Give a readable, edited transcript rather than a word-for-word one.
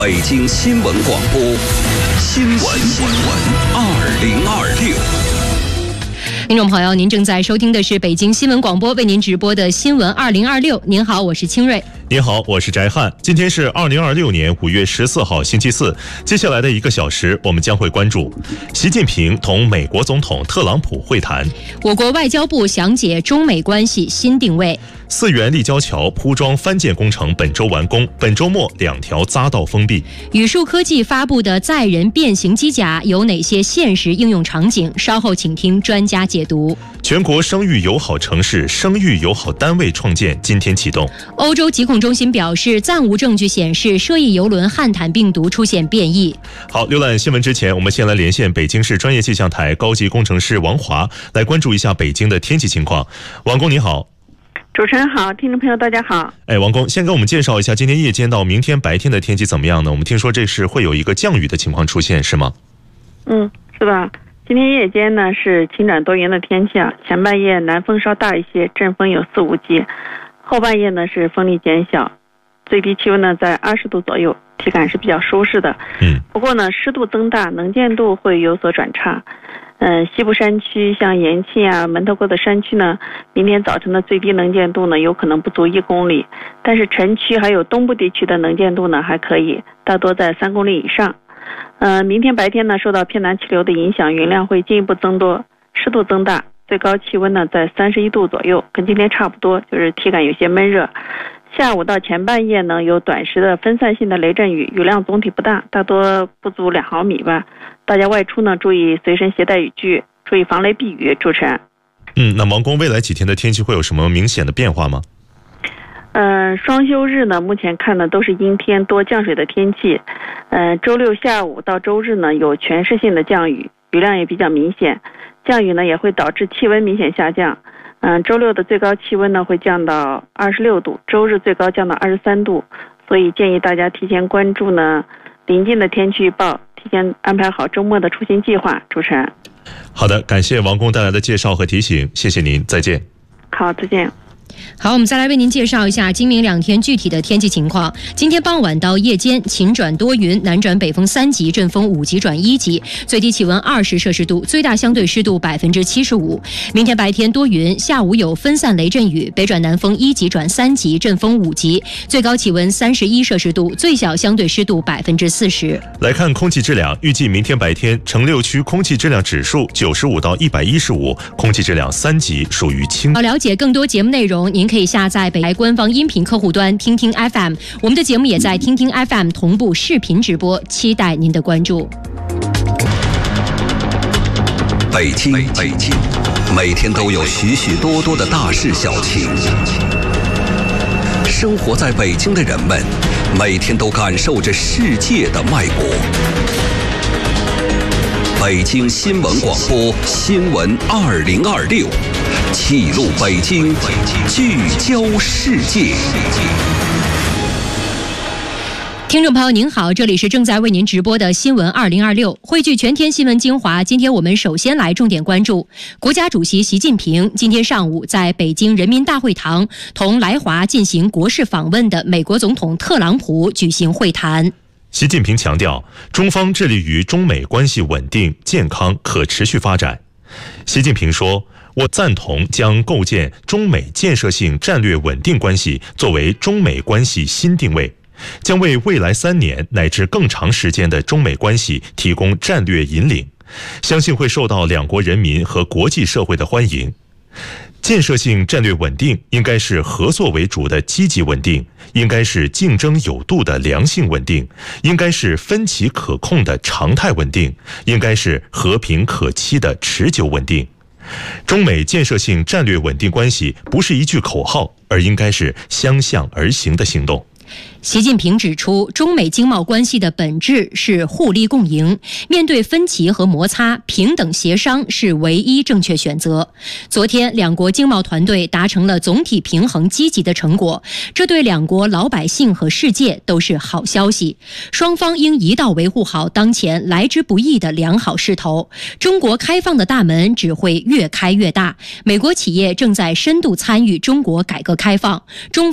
北京新闻广播，新闻2026。 听众朋友，您正在收听的是北京新闻广播为您直播的新闻2026。您好，我是清瑞。 您好，我是翟汉。今天是2026年5月14号，星期四。接下来的1个小时，我们将会关注习近平同美国总统特朗普会谈。 我国外交部详解中美关系新定位。 4元立交桥铺装翻建工程本周完工，本周末2条匝道封闭。 宇树科技发布的载人变形机甲有哪些现实应用场景？稍后请听专家解读。 全国生育友好城市、生育友好单位创建今天启动。 欧洲疾控中心表示，暂无证据显示涉疫邮轮汉坦病毒出现变异。 好，浏览新闻之前，我们先来连线北京市专业气象台高级工程师王华，来关注一下北京的天气情况。王工你好。 主持人好，听众朋友大家好。 王工，先给我们介绍一下今天夜间到明天白天的天气怎么样呢？我们听说这是会有一个降雨的情况出现，是吗？ 是的。今天夜间呢是晴转多云的天气啊，前半夜南风稍大一些，阵风有4、5级，后半夜呢是风力减小，最低气温呢在20度左右，体感是比较舒适的。不过呢湿度增大，能见度会有所转差。西部山区像延庆啊、门头沟的山区呢，明天早晨的最低能见度呢有可能不足1公里，但是城区还有东部地区的能见度呢还可以，大多在3公里以上。明天白天呢，受到偏南气流的影响，云量会进一步增多，湿度增大，最高气温呢在31度左右，跟今天差不多，就是体感有些闷热。下午到前半夜呢，有短时的分散性的雷阵雨，雨量总体不大，大多不足2毫米吧。大家外出呢，注意随身携带雨具，注意防雷避雨。主持人， 那王工，未来几天的天气会有什么明显的变化吗？ 双休日呢，目前看的都是阴天多降水的天气。周六下午到周日呢，有全市性的降雨，雨量也比较明显。降雨呢，也会导致气温明显下降。周六的最高气温呢会降到26度，周日最高降到23度，所以建议大家提前关注呢临近的天气预报，提前安排好周末的出行计划。主持人， 好的，感谢王工带来的介绍和提醒，谢谢您，再见。 好，再见。 好，我们再来为您介绍一下今明2天具体的天气情况。今天傍晚到夜间晴转多云，南转北风3级，阵风5级转1级，最低气温20摄氏度，最大相对湿度75%。明天白天多云，下午有分散雷阵雨，北转南风1级转3级，阵风5级，最高气温31摄氏度，最小相对湿度40%。 来看空气质量，预计明天白天城6区空气质量指数95到115，空气质量3级，属于轻。 要了解更多节目内容，您可以下载北台官方音频客户端听听 FM， 我们的节目也在听听 FM 同步视频直播，期待您的关注。 北京，每天都有许许多多的大事小情。生活在北京的人们，每天都感受着世界的脉搏。北京新闻广播，新闻2026。记录北京，聚焦世界。 听众朋友您好，这里是正在为您直播的新闻2026，汇聚全天新闻精华。今天我们首先来重点关注国家主席习近平今天上午在北京人民大会堂同来华进行国事访问的美国总统特朗普举行会谈。 习近平强调，中方致力于中美关系稳定、健康、可持续发展。习近平说，我赞同将构建中美建设性战略稳定关系作为中美关系新定位，将为未来3年乃至更长时间的中美关系提供战略引领，相信会受到2国人民和国际社会的欢迎。建设性战略稳定应该是合作为主的积极稳定，应该是竞争有度的良性稳定，应该是分歧可控的常态稳定，应该是和平可期的持久稳定。中美建设性战略稳定关系不是一句口号，而应该是相向而行的行动。 习近平指出，中美经贸关系的本质是互利共赢，面对分歧和摩擦，平等协商是唯一正确选择。昨天，两国经贸团队达成了总体平衡积极的成果，这对两国老百姓和世界都是好消息。双方应一道维护好当前来之不易的良好势头。中国开放的大门只会越开越大，美国企业正在深度参与中国改革开放，中